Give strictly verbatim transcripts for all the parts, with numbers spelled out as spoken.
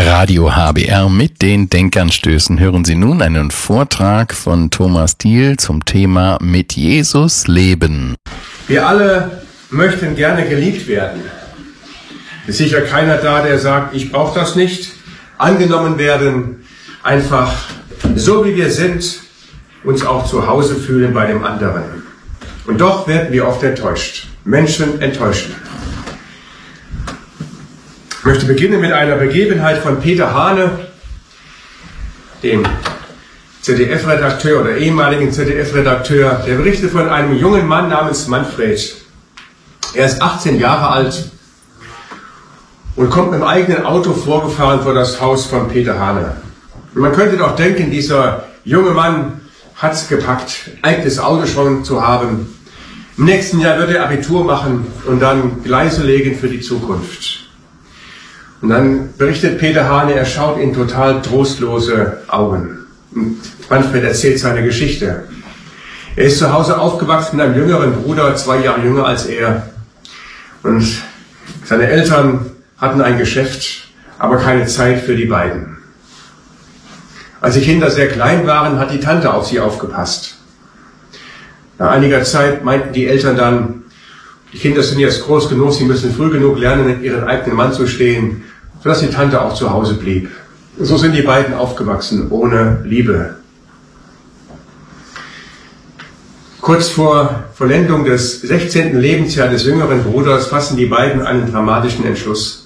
Radio H B R mit den Denkanstößen hören Sie nun einen Vortrag von Thomas Diehl zum Thema Mit Jesus leben. Wir alle möchten gerne geliebt werden. Es ist sicher keiner da, der sagt, ich brauche das nicht. Angenommen werden, einfach so wie wir sind, uns auch zu Hause fühlen bei dem anderen. Und doch werden wir oft enttäuscht. Menschen enttäuschen. Ich möchte beginnen mit einer Begebenheit von Peter Hane, dem Z D F-Redakteur oder ehemaligen Z D F-Redakteur. Der berichtet von einem jungen Mann namens Manfred. Er ist achtzehn Jahre alt und kommt mit dem eigenen Auto vorgefahren vor das Haus von Peter Hane. Und man könnte doch denken, dieser junge Mann hat es gepackt, eigenes Auto schon zu haben. Im nächsten Jahr wird er Abitur machen und dann Gleise legen für die Zukunft. Und dann berichtet Peter Hane, er schaut in total trostlose Augen. Und Manfred erzählt seine Geschichte. Er ist zu Hause aufgewachsen mit einem jüngeren Bruder, zwei Jahre jünger als er. Und seine Eltern hatten ein Geschäft, aber keine Zeit für die beiden. Als die Kinder sehr klein waren, hat die Tante auf sie aufgepasst. Nach einiger Zeit meinten die Eltern dann, die Kinder sind jetzt groß genug, sie müssen früh genug lernen, in ihren eigenen Mann zu stehen, sodass die Tante auch zu Hause blieb. Und so sind die beiden aufgewachsen, ohne Liebe. Kurz vor Vollendung des sechzehnten Lebensjahres des jüngeren Bruders fassen die beiden einen dramatischen Entschluss.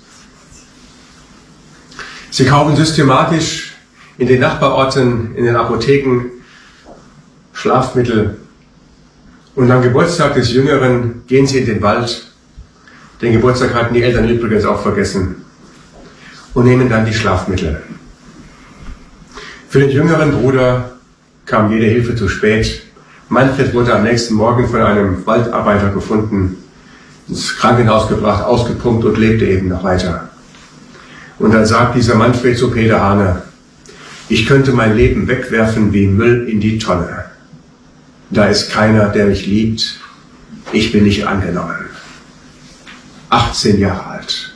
Sie kaufen systematisch in den Nachbarorten, in den Apotheken Schlafmittel. Und am Geburtstag des Jüngeren gehen sie in den Wald. Den Geburtstag hatten die Eltern übrigens auch vergessen. Und nehmen dann die Schlafmittel. Für den jüngeren Bruder kam jede Hilfe zu spät. Manfred wurde am nächsten Morgen von einem Waldarbeiter gefunden, ins Krankenhaus gebracht, ausgepumpt und lebte eben noch weiter. Und dann sagt dieser Manfred zu Peter Hane, ich könnte mein Leben wegwerfen wie Müll in die Tonne. Da ist keiner, der mich liebt. Ich bin nicht angenommen. achtzehn Jahre alt.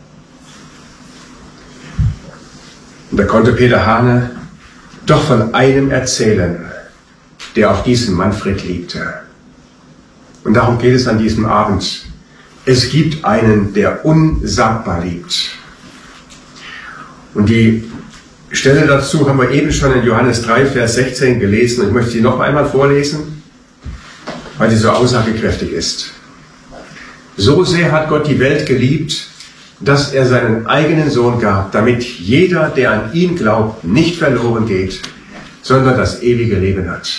Und da konnte Peter Hane doch von einem erzählen, der auch diesen Manfred liebte. Und darum geht es an diesem Abend. Es gibt einen, der unsagbar liebt. Und die Stelle dazu haben wir eben schon in Johannes drei, Vers sechzehn gelesen. Und ich möchte sie noch einmal vorlesen, weil sie so aussagekräftig ist. So sehr hat Gott die Welt geliebt, dass er seinen eigenen Sohn gab, damit jeder, der an ihn glaubt, nicht verloren geht, sondern das ewige Leben hat.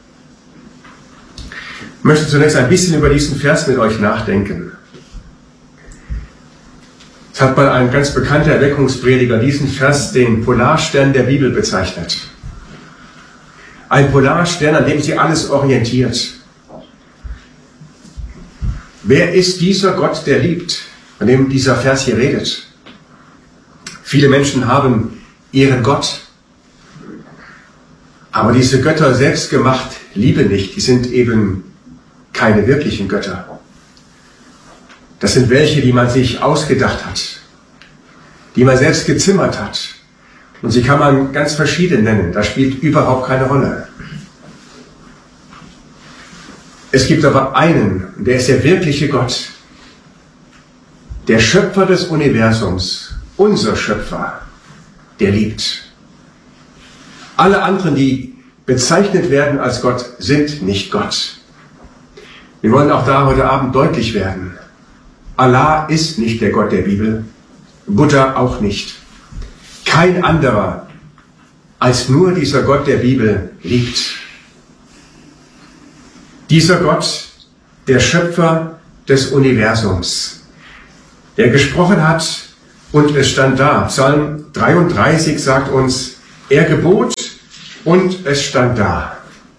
Ich möchte zunächst ein bisschen über diesen Vers mit euch nachdenken. Es hat mal ein ganz bekannter Erweckungsprediger diesen Vers den Polarstern der Bibel bezeichnet. Ein Polarstern, an dem sich alles orientiert. Wer ist dieser Gott, der liebt, von dem dieser Vers hier redet? Viele Menschen haben ihren Gott, aber diese Götter selbst gemacht lieben nicht. Die sind eben keine wirklichen Götter. Das sind welche, die man sich ausgedacht hat, die man selbst gezimmert hat. Und sie kann man ganz verschieden nennen. Das spielt überhaupt keine Rolle. Es gibt aber einen, der ist der wirkliche Gott, der Schöpfer des Universums, unser Schöpfer, der liebt. Alle anderen, die bezeichnet werden als Gott, sind nicht Gott. Wir wollen auch da heute Abend deutlich werden. Allah ist nicht der Gott der Bibel, Buddha auch nicht. Kein anderer als nur dieser Gott der Bibel liebt. Dieser Gott, der Schöpfer des Universums, der gesprochen hat und es stand da. Psalm dreiunddreißig sagt uns, er gebot und es stand da.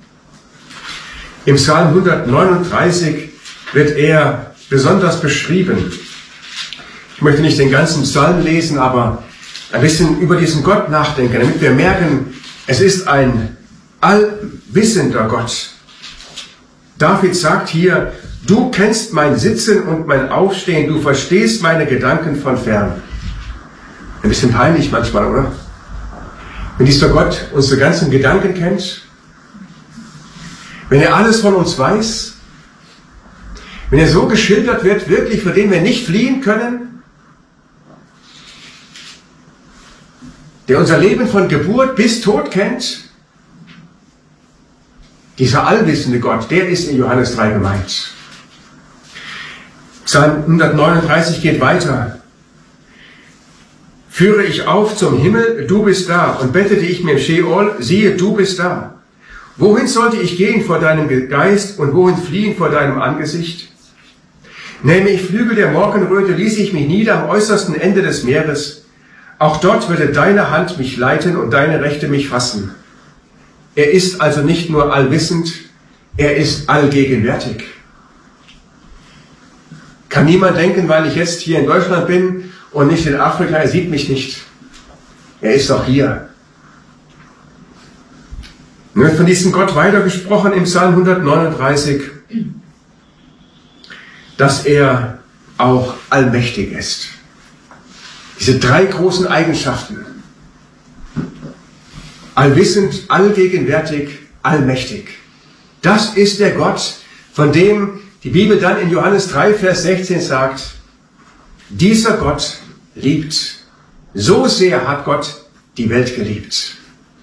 Im Psalm hundertneununddreißig wird er besonders beschrieben. Ich möchte nicht den ganzen Psalm lesen, aber ein bisschen über diesen Gott nachdenken, damit wir merken, es ist ein allwissender Gott. David sagt hier, du kennst mein Sitzen und mein Aufstehen, du verstehst meine Gedanken von fern. Ein bisschen peinlich manchmal, oder? Wenn dieser Gott unsere ganzen Gedanken kennt, wenn er alles von uns weiß, wenn er so geschildert wird, wirklich, vor dem wir nicht fliehen können, der unser Leben von Geburt bis Tod kennt, dieser allwissende Gott, der ist in Johannes drei gemeint. Psalm hundertneununddreißig geht weiter. Führe ich auf zum Himmel, du bist da, und bettete ich mir im Scheol, siehe, du bist da. Wohin sollte ich gehen vor deinem Geist und wohin fliehen vor deinem Angesicht? Nähme ich Flügel der Morgenröte, ließ ich mich nieder am äußersten Ende des Meeres. Auch dort würde deine Hand mich leiten und deine Rechte mich fassen. Er ist also nicht nur allwissend, er ist allgegenwärtig. Kann niemand denken, weil ich jetzt hier in Deutschland bin und nicht in Afrika, er sieht mich nicht. Er ist auch hier. Nun wird von diesem Gott weitergesprochen im Psalm hundertneununddreißig, dass er auch allmächtig ist. Diese drei großen Eigenschaften. Allwissend, allgegenwärtig, allmächtig. Das ist der Gott, von dem die Bibel dann in Johannes drei, Vers sechzehn sagt, dieser Gott liebt. So sehr hat Gott die Welt geliebt.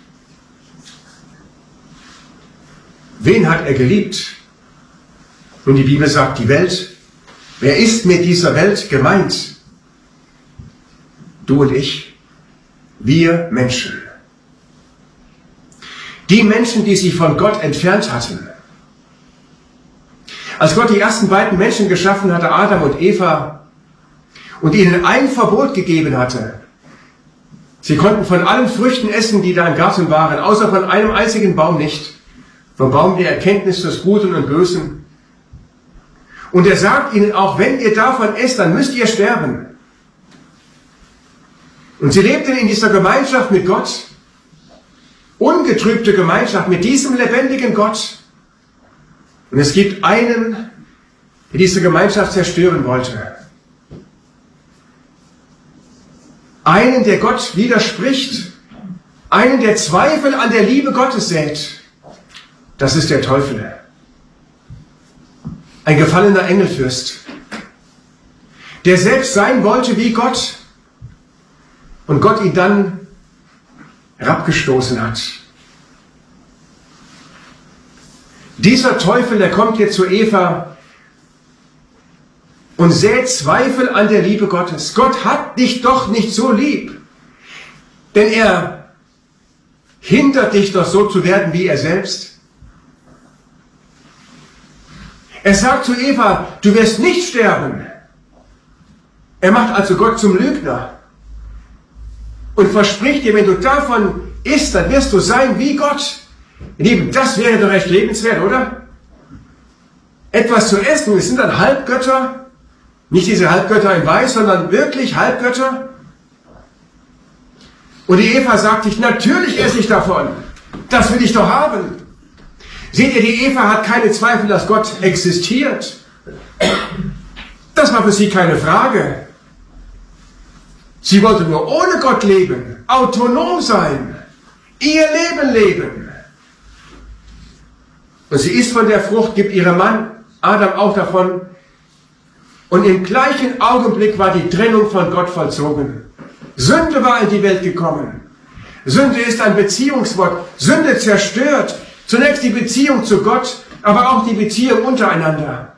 Wen hat er geliebt? Und die Bibel sagt, die Welt. Wer ist mit dieser Welt gemeint? Du und ich. Wir Menschen. Die Menschen, die sich von Gott entfernt hatten. Als Gott die ersten beiden Menschen geschaffen hatte, Adam und Eva, und ihnen ein Verbot gegeben hatte. Sie konnten von allen Früchten essen, die da im Garten waren, außer von einem einzigen Baum nicht. Vom Baum der Erkenntnis des Guten und Bösen. Und er sagt ihnen auch, wenn ihr davon esst, dann müsst ihr sterben. Und sie lebten in dieser Gemeinschaft mit Gott, ungetrübte Gemeinschaft mit diesem lebendigen Gott. Und es gibt einen, der diese Gemeinschaft zerstören wollte. Einen, der Gott widerspricht. Einen, der Zweifel an der Liebe Gottes sät. Das ist der Teufel. Ein gefallener Engelfürst, der selbst sein wollte wie Gott und Gott ihn dann herabgestoßen hat. Dieser Teufel, der kommt jetzt zu Eva und sät Zweifel an der Liebe Gottes. Gott hat dich doch nicht so lieb, denn er hindert dich doch so zu werden wie er selbst. Er sagt zu Eva, du wirst nicht sterben. Er macht also Gott zum Lügner und verspricht dir, wenn du davon isst, dann wirst du sein wie Gott. Lieben, das wäre doch recht lebenswert, oder? Etwas zu essen, wir sind dann Halbgötter, nicht diese Halbgötter in Weiß, sondern wirklich Halbgötter. Und die Eva sagt sich, natürlich esse ich davon, das will ich doch haben. Seht ihr, die Eva hat keine Zweifel, dass Gott existiert. Das war für sie keine Frage. Sie wollte nur ohne Gott leben, autonom sein, ihr Leben leben. Und sie isst von der Frucht, gibt ihrem Mann Adam auch davon. Und im gleichen Augenblick war die Trennung von Gott vollzogen. Sünde war in die Welt gekommen. Sünde ist ein Beziehungswort. Sünde zerstört zunächst die Beziehung zu Gott, aber auch die Beziehung untereinander.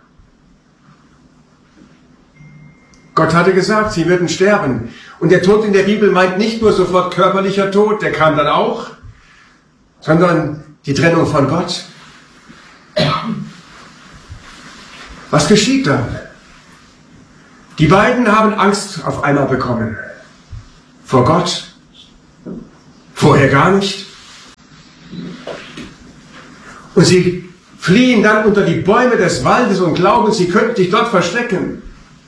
Gott hatte gesagt, sie würden sterben. Und der Tod in der Bibel meint nicht nur sofort körperlicher Tod, der kam dann auch, sondern die Trennung von Gott. Was geschieht dann? Die beiden haben Angst auf einmal bekommen. Vor Gott. Vorher gar nicht. Und sie fliehen dann unter die Bäume des Waldes und glauben, sie könnten sich dort verstecken.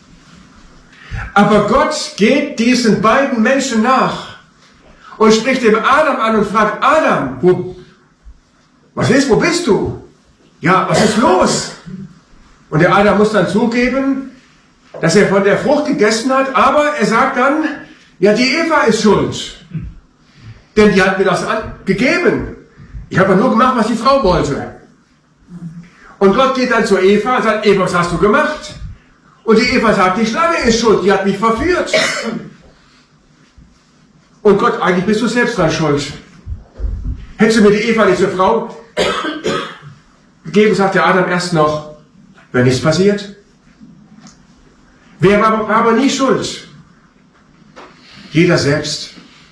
Aber Gott geht diesen beiden Menschen nach und spricht dem Adam an und fragt, Adam, wo, was ist, wo bist du? Ja, was ist los? Und der Adam muss dann zugeben, dass er von der Frucht gegessen hat, aber er sagt dann, Ja, die Eva ist schuld. Denn die hat mir das gegeben. Ich habe nur gemacht, was die Frau wollte. Und Gott geht dann zu Eva und sagt, Eva, was hast du gemacht? Und die Eva sagt, die Schlange ist schuld, die hat mich verführt. Und Gott, eigentlich bist du selbst dran schuld. Hättest du mir die Eva nicht zur Frau gegeben, sagt der Adam erst noch, wenn nichts passiert. Wer war, war aber nie schuld? Jeder selbst.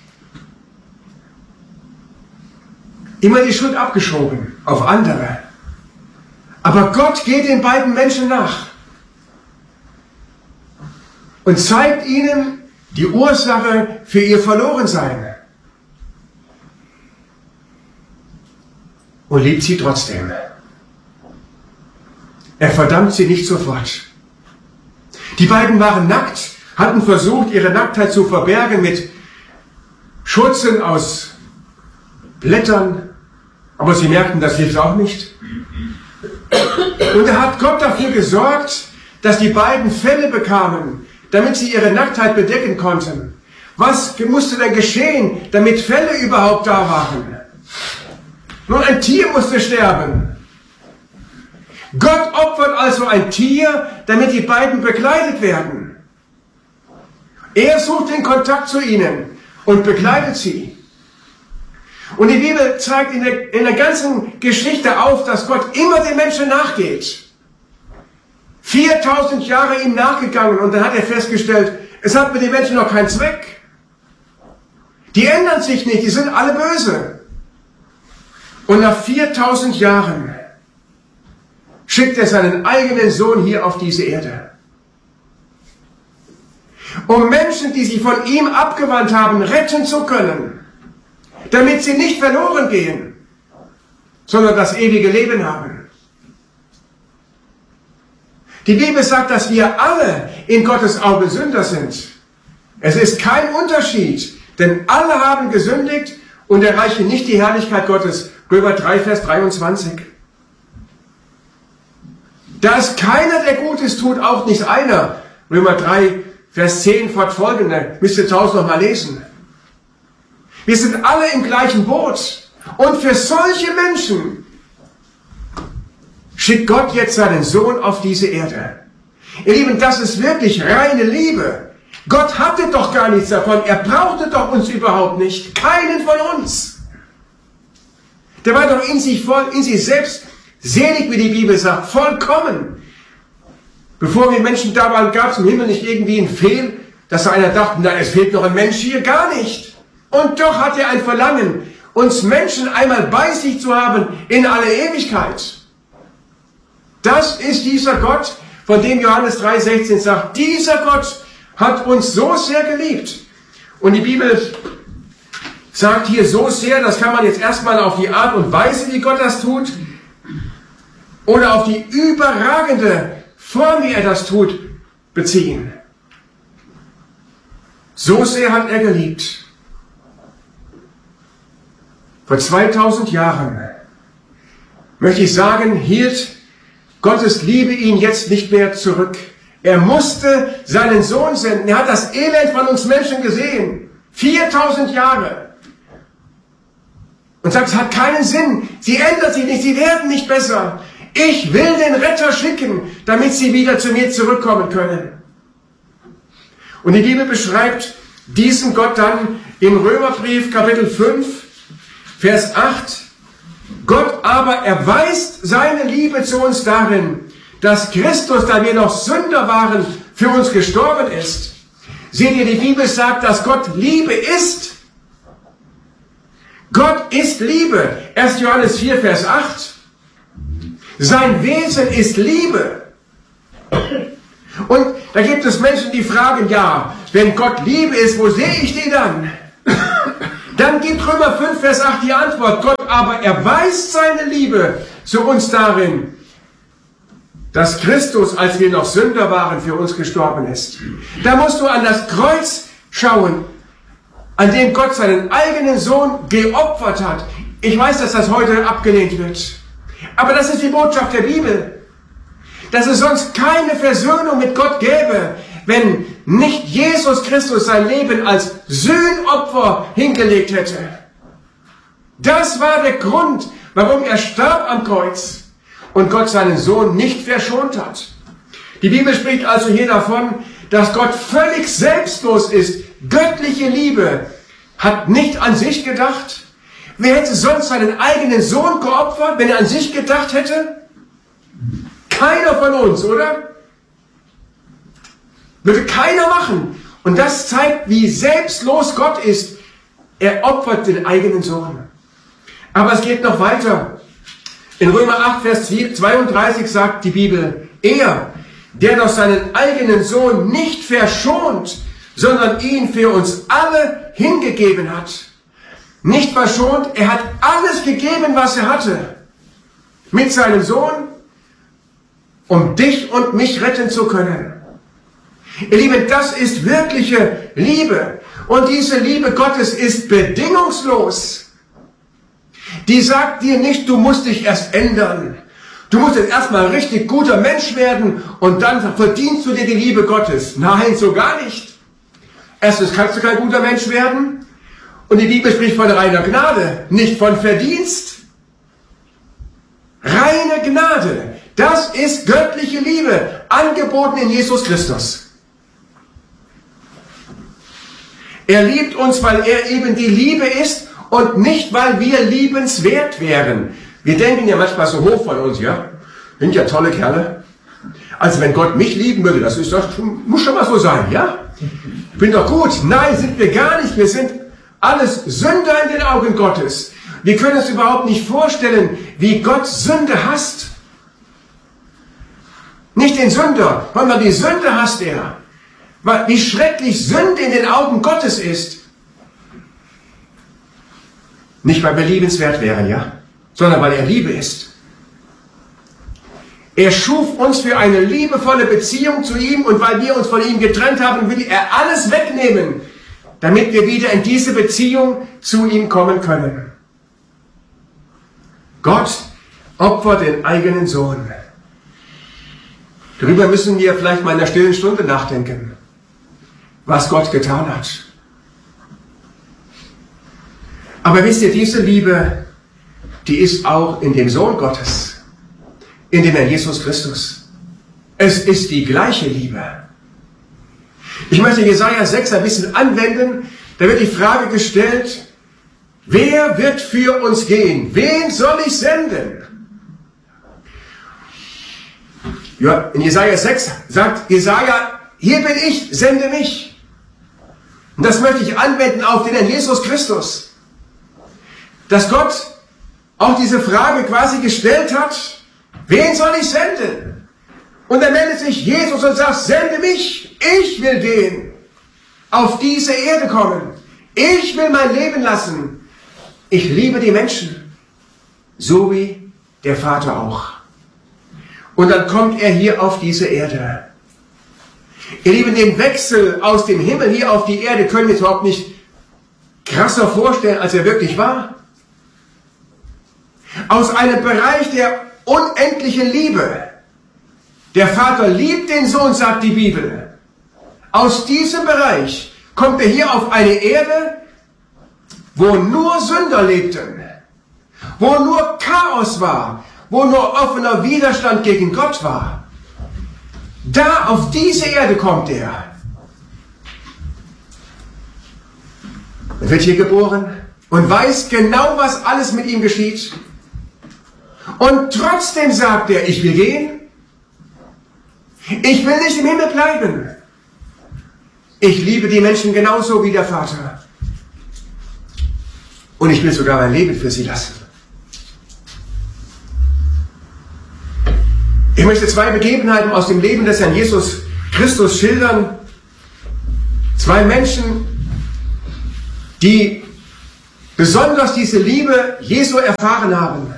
Immer die Schuld abgeschoben auf andere. Aber Gott geht den beiden Menschen nach und zeigt ihnen die Ursache für ihr Verlorensein und liebt sie trotzdem. Er verdammt sie nicht sofort. Die beiden waren nackt, hatten versucht, ihre Nacktheit zu verbergen mit Schurzen aus Blättern, aber sie merkten, das hilft auch nicht. Und da hat Gott dafür gesorgt, dass die beiden Felle bekamen, damit sie ihre Nacktheit bedecken konnten. Was musste denn geschehen, damit Felle überhaupt da waren? Nun, ein Tier musste sterben. Gott opfert also ein Tier, damit die beiden bekleidet werden. Er sucht den Kontakt zu ihnen und bekleidet sie. Und die Bibel zeigt in der, in der ganzen Geschichte auf, dass Gott immer den Menschen nachgeht. viertausend Jahre ihm nachgegangen und dann hat er festgestellt, es hat mit den Menschen noch keinen Zweck. Die ändern sich nicht, die sind alle böse. Und nach viertausend Jahren schickt er seinen eigenen Sohn hier auf diese Erde. Um Menschen, die sich von ihm abgewandt haben, retten zu können. Damit sie nicht verloren gehen, sondern das ewige Leben haben. Die Bibel sagt, dass wir alle in Gottes Augen Sünder sind. Es ist kein Unterschied, denn alle haben gesündigt und erreichen nicht die Herrlichkeit Gottes. Römer drei, Vers dreiundzwanzig. Da ist keiner, der Gutes tut, auch nicht einer. Römer drei, Vers zehn fortfolgende. Müsst ihr zu Hause noch mal lesen. Wir sind alle im gleichen Boot. Und für solche Menschen schickt Gott jetzt seinen Sohn auf diese Erde. Ihr Lieben, das ist wirklich reine Liebe. Gott hatte doch gar nichts davon. Er brauchte doch uns überhaupt nicht. Keinen von uns. Der war doch in sich, voll, in sich selbst selig, wie die Bibel sagt, vollkommen. Bevor wir Menschen da waren, gab es im Himmel nicht irgendwie ein Fehl, dass da einer dachte, na, es fehlt noch ein Mensch hier. Gar nicht. Und doch hat er ein Verlangen, uns Menschen einmal bei sich zu haben in alle Ewigkeit. Das ist dieser Gott, von dem Johannes drei, sechzehn sagt, dieser Gott hat uns so sehr geliebt. Und die Bibel sagt hier so sehr, das kann man jetzt erstmal auf die Art und Weise, wie Gott das tut, oder auf die überragende Form, wie er das tut, beziehen. So sehr hat er geliebt. Vor zweitausend Jahren, möchte ich sagen, hielt Gottes Liebe ihn jetzt nicht mehr zurück. Er musste seinen Sohn senden. Er hat das Elend von uns Menschen gesehen. viertausend Jahre. Und sagt, es hat keinen Sinn. Sie ändert sich nicht, sie werden nicht besser. Ich will den Retter schicken, damit sie wieder zu mir zurückkommen können. Und die Bibel beschreibt diesen Gott dann im Römerbrief Kapitel fünf, Vers acht, Gott aber erweist seine Liebe zu uns darin, dass Christus, da wir noch Sünder waren, für uns gestorben ist. Seht ihr, die Bibel sagt, dass Gott Liebe ist. Gott ist Liebe. erster Johannes vier, Vers acht. Sein Wesen ist Liebe. Und da gibt es Menschen, die fragen, ja, wenn Gott Liebe ist, wo sehe ich die dann? Dann gibt Römer fünf, Vers acht die Antwort. Gott aber erweist seine Liebe zu uns darin, dass Christus, als wir noch Sünder waren, für uns gestorben ist. Da musst du an das Kreuz schauen, an dem Gott seinen eigenen Sohn geopfert hat. Ich weiß, dass das heute abgelehnt wird. Aber das ist die Botschaft der Bibel. Dass es sonst keine Versöhnung mit Gott gäbe, wenn nicht Jesus Christus sein Leben als Sühnopfer hingelegt hätte. Das war der Grund, warum er starb am Kreuz und Gott seinen Sohn nicht verschont hat. Die Bibel spricht also hier davon, dass Gott völlig selbstlos ist. Göttliche Liebe hat nicht an sich gedacht. Wer hätte sonst seinen eigenen Sohn geopfert, wenn er an sich gedacht hätte? Keiner von uns, oder? Würde keiner machen. Und das zeigt, wie selbstlos Gott ist. Er opfert den eigenen Sohn. Aber es geht noch weiter. In Römer acht, Vers zweiunddreißig sagt die Bibel, er, der doch seinen eigenen Sohn nicht verschont, sondern ihn für uns alle hingegeben hat. Nicht verschont, er hat alles gegeben, was er hatte, mit seinem Sohn, um dich und mich retten zu können. Ihr Lieben, das ist wirkliche Liebe. Und diese Liebe Gottes ist bedingungslos. Die sagt dir nicht, du musst dich erst ändern. Du musst jetzt erstmal ein richtig guter Mensch werden und dann verdienst du dir die Liebe Gottes. Nein, so gar nicht. Erstens kannst du kein guter Mensch werden und die Bibel spricht von reiner Gnade, nicht von Verdienst. Reine Gnade, das ist göttliche Liebe, angeboten in Jesus Christus. Er liebt uns, weil er eben die Liebe ist und nicht, weil wir liebenswert wären. Wir denken ja manchmal so hoch von uns, ja? Sind ja tolle Kerle. Also wenn Gott mich lieben würde, das ist doch, muss schon mal so sein, ja? Ich bin doch gut. Nein, sind wir gar nicht. Wir sind alles Sünder in den Augen Gottes. Wir können uns überhaupt nicht vorstellen, wie Gott Sünde hasst. Nicht den Sünder, sondern die Sünde hasst er. Wie schrecklich Sünde in den Augen Gottes ist. Nicht, weil wir liebenswert wären, ja? Sondern weil er Liebe ist. Er schuf uns für eine liebevolle Beziehung zu ihm und weil wir uns von ihm getrennt haben, will er alles wegnehmen, damit wir wieder in diese Beziehung zu ihm kommen können. Gott opfert den eigenen Sohn. Darüber müssen wir vielleicht mal in der stillen Stunde nachdenken, was Gott getan hat. Aber wisst ihr, diese Liebe, die ist auch in dem Sohn Gottes, in dem Herrn Jesus Christus. Es ist die gleiche Liebe. Ich möchte Jesaja sechs ein bisschen anwenden. Da wird die Frage gestellt, wer wird für uns gehen? Wen soll ich senden? Ja, in Jesaja sechs sagt Jesaja, hier bin ich, sende mich. Und das möchte ich anwenden auf den Herrn Jesus Christus. Dass Gott auch diese Frage quasi gestellt hat, wen soll ich senden? Und dann meldet sich Jesus und sagt, sende mich, ich will gehen, auf diese Erde kommen. Ich will mein Leben lassen. Ich liebe die Menschen, so wie der Vater auch. Und dann kommt er hier auf diese Erde. Ihr Lieben, den Wechsel aus dem Himmel hier auf die Erde können wir uns überhaupt nicht krasser vorstellen, als er wirklich war. Aus einem Bereich der unendlichen Liebe. Der Vater liebt den Sohn, sagt die Bibel. Aus diesem Bereich kommt er hier auf eine Erde, wo nur Sünder lebten, wo nur Chaos war, wo nur offener Widerstand gegen Gott war. Da, auf diese Erde kommt er. Er wird hier geboren und weiß genau, was alles mit ihm geschieht. Und trotzdem sagt er, ich will gehen. Ich will nicht im Himmel bleiben. Ich liebe die Menschen genauso wie der Vater. Und ich will sogar mein Leben für sie lassen. Ich möchte zwei Begebenheiten aus dem Leben des Herrn Jesus Christus schildern. Zwei Menschen, die besonders diese Liebe Jesu erfahren haben.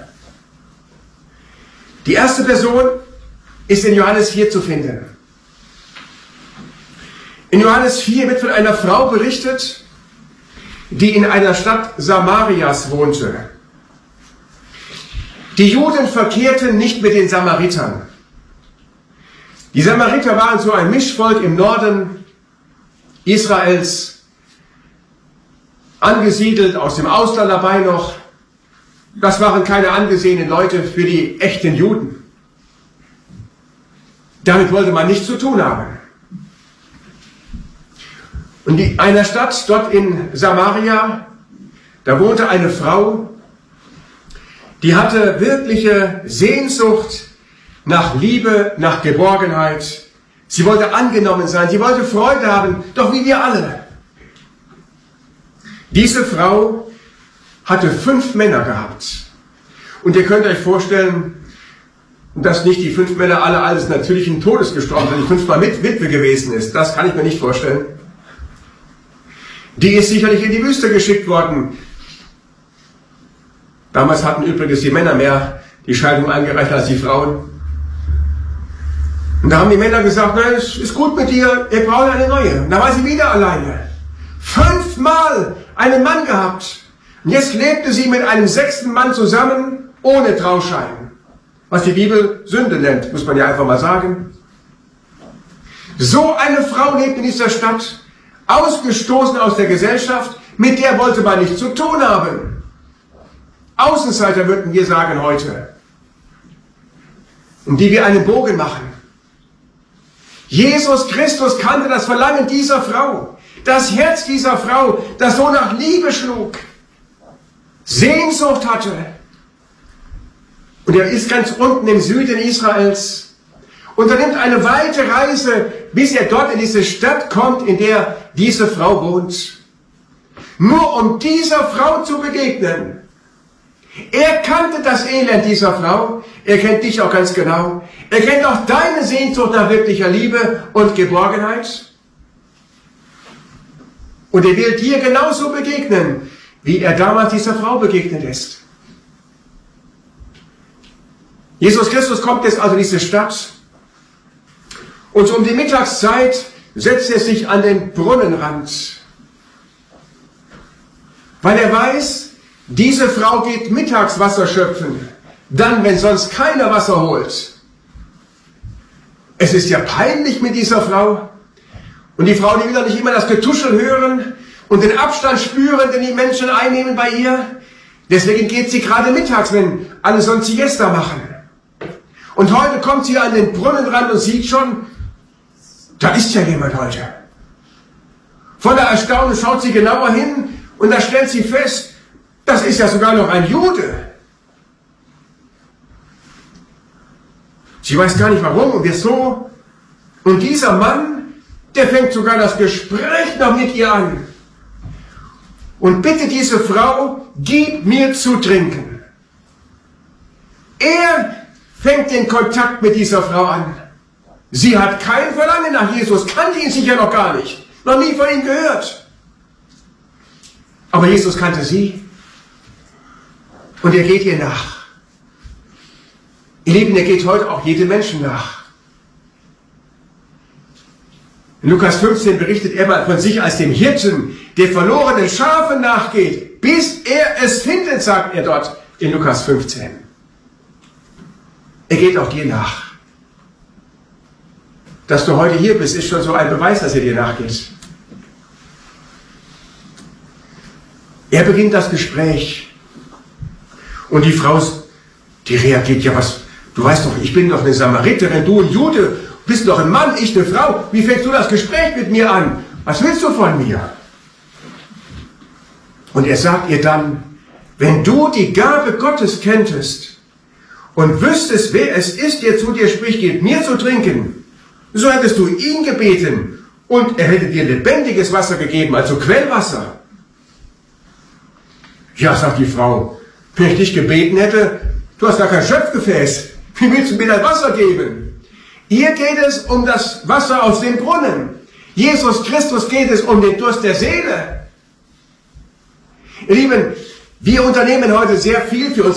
Die erste Person ist in Johannes vier zu finden. In Johannes vier wird von einer Frau berichtet, die in einer Stadt Samarias wohnte. Die Juden verkehrten nicht mit den Samaritern. Die Samariter waren so ein Mischvolk im Norden Israels, angesiedelt aus dem Ausland dabei noch. Das waren keine angesehenen Leute für die echten Juden. Damit wollte man nichts zu tun haben. Und in einer Stadt dort in Samaria, da wohnte eine Frau, die hatte wirkliche Sehnsucht nach Liebe, nach Geborgenheit. Sie wollte angenommen sein, sie wollte Freude haben, doch wie wir alle. Diese Frau hatte fünf Männer gehabt. Und ihr könnt euch vorstellen, dass nicht die fünf Männer alle eines natürlichen Todes gestorben sind, die fünfmal mit Witwe gewesen ist. Das kann ich mir nicht vorstellen. Die ist sicherlich in die Wüste geschickt worden. Damals hatten übrigens die Männer mehr die Scheidung eingereicht als die Frauen. Und da haben die Männer gesagt, nein, es ist gut mit dir, wir brauchen eine neue. Und da war sie wieder alleine. Fünfmal einen Mann gehabt. Und jetzt lebte sie mit einem sechsten Mann zusammen, ohne Trauschein. Was die Bibel Sünde nennt, muss man ja einfach mal sagen. So eine Frau lebt in dieser Stadt, ausgestoßen aus der Gesellschaft, mit der wollte man nichts zu tun haben. Außenseiter würden wir sagen heute. Um die wir einen Bogen machen. Jesus Christus kannte das Verlangen dieser Frau, das Herz dieser Frau, das so nach Liebe schlug, Sehnsucht hatte. Und er ist ganz unten im Süden Israels, unternimmt eine weite Reise, bis er dort in diese Stadt kommt, in der diese Frau wohnt. Nur um dieser Frau zu begegnen. Er kannte das Elend dieser Frau, er kennt dich auch ganz genau. Er kennt auch deine Sehnsucht nach wirklicher Liebe und Geborgenheit. Und er will dir genauso begegnen, wie er damals dieser Frau begegnet ist. Jesus Christus kommt jetzt also in diese Stadt und so um die Mittagszeit setzt er sich an den Brunnenrand, weil er weiß, diese Frau geht Mittagswasser schöpfen, dann, wenn sonst keiner Wasser holt. Es ist ja peinlich mit dieser Frau. Und die Frau, die will doch nicht immer das Getuschel hören und den Abstand spüren, den die Menschen einnehmen bei ihr. Deswegen geht sie gerade mittags, wenn alle sonst Siesta machen. Und heute kommt sie an den Brunnenrand und sieht schon, da ist ja jemand heute. Voller Erstaunen schaut sie genauer hin und da stellt sie fest, das ist ja sogar noch ein Jude. Sie weiß gar nicht warum und wieso. Und dieser Mann, der fängt sogar das Gespräch noch mit ihr an. Und bittet diese Frau, gib mir zu trinken. Er fängt den Kontakt mit dieser Frau an. Sie hat kein Verlangen nach Jesus, kannte ihn sicher noch gar nicht, noch nie von ihm gehört. Aber Jesus kannte sie. Und er geht ihr nach. Ihr Lieben, er geht heute auch jedem Menschen nach. In Lukas fünfzehn berichtet er mal von sich als dem Hirten, der verlorenen Schafe nachgeht, bis er es findet, sagt er dort in Lukas fünfzehn. Er geht auch dir nach. Dass du heute hier bist, ist schon so ein Beweis, dass er dir nachgeht. Er beginnt das Gespräch. Und die Frau, die reagiert, ja was, du weißt doch, ich bin doch eine Samariterin, du ein Jude, bist doch ein Mann, ich eine Frau, wie fängst du das Gespräch mit mir an? Was willst du von mir? Und er sagt ihr dann, wenn du die Gabe Gottes kenntest und wüsstest, wer es ist, der zu dir spricht, gib mir zu trinken, so hättest du ihn gebeten und er hätte dir lebendiges Wasser gegeben, also Quellwasser. Ja, sagt die Frau, wenn ich dich gebeten hätte, du hast gar kein Schöpfgefäß, wie willst du mir das Wasser geben? Hier geht es um das Wasser aus dem Brunnen. Jesus Christus geht es um den Durst der Seele. Ihr Lieben, wir unternehmen heute sehr viel für uns.